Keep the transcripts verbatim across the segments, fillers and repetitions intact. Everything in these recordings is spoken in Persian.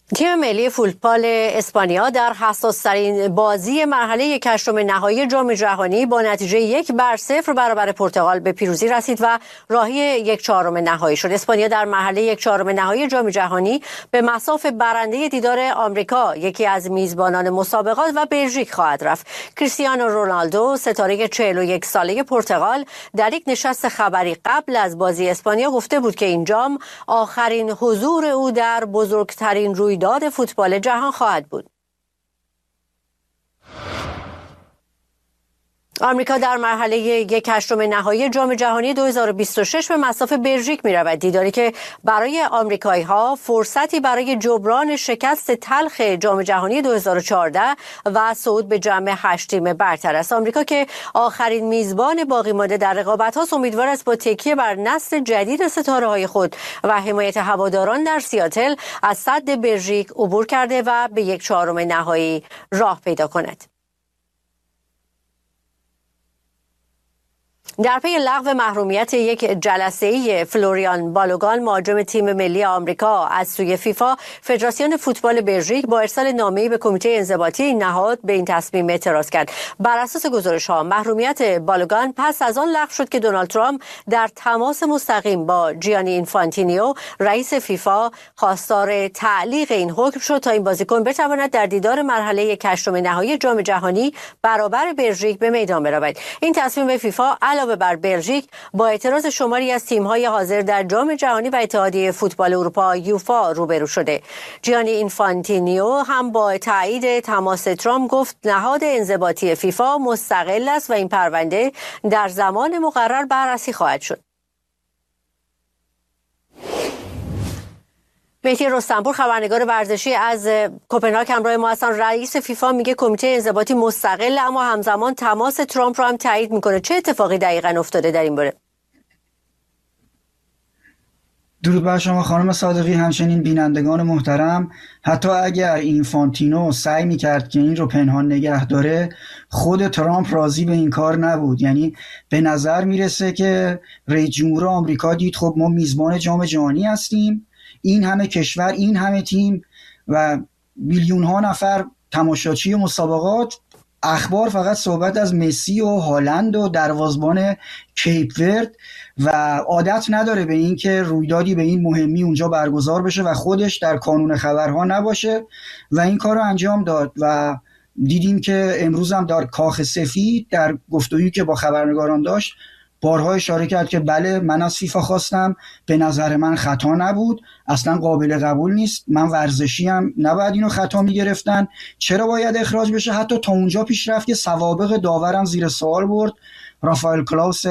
تیم ملی فوتبال اسپانیا در حساس‌ترین بازی مرحله یک هشتم نهایی جام جهانی با نتیجه یک بر صفر برابر پرتغال به پیروزی رسید و راهی یک چهارم نهایی شد. اسپانیا در مرحله یک چهارم نهایی جام جهانی به مصاف برنده دیدار آمریکا، یکی از میزبانان مسابقات، و بلژیک خواهد رفت. کریستیانو رونالدو، ستاره چهل و یک ساله پرتغال، در یک نشست خبری قبل از بازی اسپانیا گفته بود که این جام آخرین حضور او در بزرگترین روی داد فوتبال جهان خواهد بود. آمریکا در مرحله یک هشتم نهایی جام جهانی دو هزار و بیست و شش به مصاف بلژیک می رود، دیداری که برای آمریکایی ها فرصتی برای جبران شکست تلخ جام جهانی دو هزار و چهارده و صعود به جمع هشت تیم برتر است. آمریکا که آخرین میزبان باقی مانده در رقابت ها امیدوار است با تکیه بر نسل جدید ستاره های خود و حمایت هواداران در سیاتل از سد بلژیک عبور کرده و به یک چهارم نهایی راه پیدا کند. در پی لغو محرومیت یک جلسه‌ای فلوریان بالوگان مهاجم تیم ملی آمریکا از سوی فیفا، فدراسیون فوتبال بلژیک با ارسال نامه‌ای به کمیته انضباطی این نهاد به این تصمیم اعتراض کرد. بر اساس گزارش‌ها محرومیت بالوگان پس از آن لغو شد که دونالد ترامپ در تماس مستقیم با جیانی اینفانتینیو رئیس فیفا خواستار تعلیق این حکم شد تا این بازیکن بتواند در دیدار مرحله یک هشتم نهایی جام جهانی برابر بلژیک به میدان برود. این تصمیم فیفا علاوه بر بلژیک با اعتراض شماری از تیم‌های حاضر در جام جهانی و اتحادیه فوتبال اروپا یوفا روبرو شده. جیانی اینفانتینیو هم با تایید تماس ترامپ گفت نهاد انضباطی فیفا مستقل است و این پرونده در زمان مقرر بررسی خواهد شد. مهدی رستمپور، خبرنگار ورزشی از کوپنهاگ، همراه ما هستن. رئیس فیفا میگه کمیته انضباطی مستقل، اما همزمان تماس ترامپ رو هم تایید میکنه. چه اتفاقی دقیقاً افتاده در این باره؟ درود بر شما خانم صادقی، همچنین بینندگان محترم. حتی اگر اینفانتینو سعی میکرد که این رو پنهان نگه داره، خود ترامپ راضی به این کار نبود. یعنی به نظر میرسه که رئیس جمهور آمریکا دید خب ما میزبان جام جهانی هستیم، این همه کشور، این همه تیم و میلیون ها نفر تماشاچی مسابقات، اخبار فقط صحبت از مسی و هالند و دروازه‌بان کیپ ورد و عادت نداره به این که رویدادی به این مهمی اونجا برگزار بشه و خودش در کانون خبرها نباشه و این کار رو انجام داد. و دیدیم که امروز هم در کاخ سفید در گفتگویی که با خبرنگاران داشت بارها اشاره کرد که بله من از فیفا خواستم، به نظر من خطا نبود، اصلا قابل قبول نیست، من ورزشی هم نباید اینو خطا میگرفتن، چرا باید اخراج بشه. حتی تا اونجا پیش رفت که سوابق داورم زیر سوال برد. رافائل کلاوس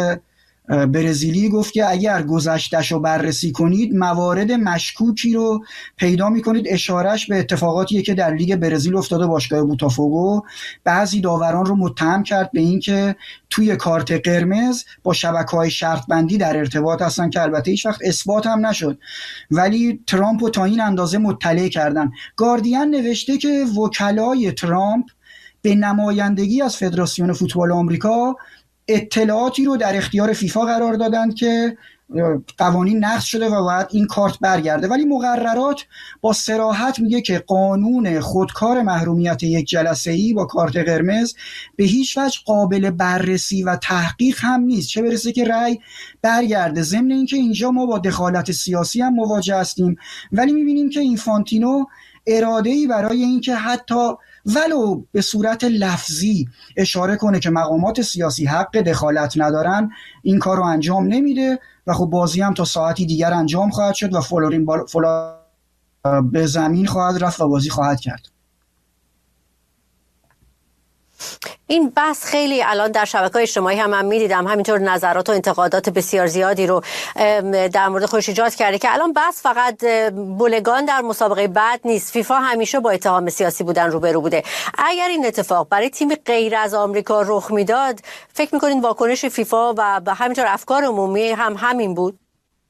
برزیلی گفت که اگر گذشته‌شو رو بررسی کنید موارد مشکوکی رو پیدا میکنید. اشارش به اتفاقاتیه که در لیگ برزیل افتاده باشگاه بوتافوگو. بعضی داوران رو متهم کرد به این که توی کارت قرمز با شبکه‌های شرط بندی در ارتباط هستن که البته هیچ وقت اثبات هم نشد، ولی ترامپ رو تا این اندازه مطلع کردن. گاردین نوشته که وکلای ترامپ به نمایندگی از فدراسیون فوتبال آمریکا اطلاعاتی رو در اختیار فیفا قرار دادند که قوانین نقض شده و باید این کارت برگرده، ولی مقررات با صراحت میگه که قانون خودکار محرومیت یک جلسه‌ای با کارت قرمز به هیچ وجه قابل بررسی و تحقیق هم نیست، چه برسه که رأی برگرده. ضمن اینکه اینجا ما با دخالت سیاسی هم مواجه هستیم، ولی میبینیم که اینفانتینو اراده‌ای برای اینکه حتی ولو به صورت لفظی اشاره کنه که مقامات سیاسی حق دخالت ندارن، این کار رو انجام نمیده و خب بازی هم تا ساعتی دیگر انجام خواهد شد و فلورین بال... فلا به زمین خواهد رفت و بازی خواهد کرد. این بحث خیلی الان در شبکه‌های اجتماعی هم من می‌دیدم، همینطور نظرات و انتقادات بسیار زیادی رو در مورد خودش ایجاد کرده که الان بحث فقط بولگان در مسابقه بعد نیست. فیفا همیشه با اتهام سیاسی بودن روبرو بوده. اگر این اتفاق برای تیم غیر از آمریکا رخ میداد، فکر می‌کنید واکنش فیفا و همینطور افکار عمومی هم همین بود؟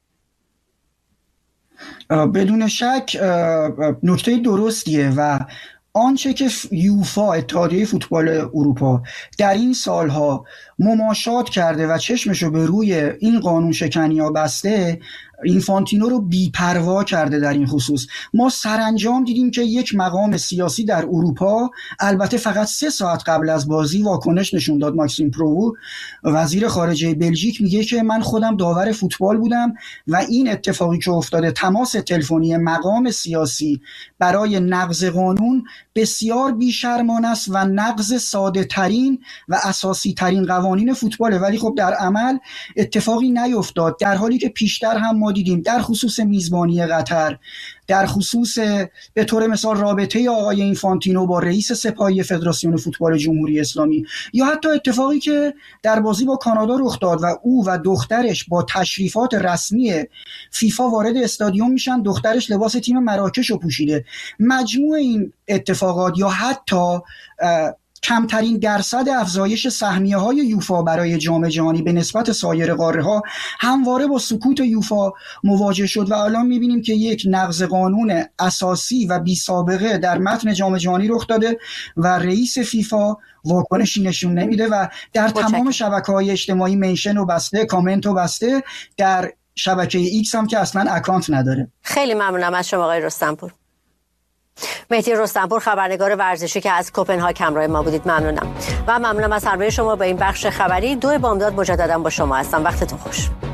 بدون شک نکته درستیه و آنچه که یوفا اتحادیه فوتبال اروپا در این سالها مماشات کرده و چشمشو به روی این قانون شکنی‌ها بسته، اینفانتینو رو بی‌پروا کرده در این خصوص. ما سرانجام دیدیم که یک مقام سیاسی در اروپا، البته فقط سه ساعت قبل از بازی واکنش نشون داد. ماکسیم پروو وزیر خارجه بلژیک میگه که من خودم داور فوتبال بودم و این اتفاقی که افتاده، تماس تلفنی مقام سیاسی برای نقض قانون، بسیار بی‌شرمانه است و نقض ساده ترین و اساسی ترین قوانین فوتباله. ولی خب در عمل اتفاقی نیفتاد، در حالی که پیشتر هم ما دیدیم در خصوص میزبانی قطر، در خصوص به طور مثال رابطه آقای اینفانتینو با رئیس سپاهی فدراسیون فوتبال جمهوری اسلامی، یا حتی اتفاقی که در بازی با کانادا رخ داد و او و دخترش با تشریفات رسمی فیفا وارد استادیوم میشن، دخترش لباس تیم مراکش رو پوشیده. مجموع این اتفاقات یا حتی کمترین درصد افزایش سهمیه های یوفا برای جام جهانی به نسبت سایر قاره ها همواره با سکوت یوفا مواجه شد و الان میبینیم که یک نقض قانون اساسی و بی سابقه در متن جام جهانی رخ داده و رئیس فیفا واکنشی نشون نمیده و در تمام شبکه‌های اجتماعی منشن و بسته، کامنت و بسته، در شبکه ایکس هم که اصلا اکانت نداره. خیلی ممنونم از شما آقای رستمپور. مهدی رستمپور، خبرنگار ورزشی که از کوپنهاگ همراه ما بودید، ممنونم. و ممنونم از همراهی شما با این بخش خبری. دو بامداد مجددا با شما هستم. وقتتون خوش.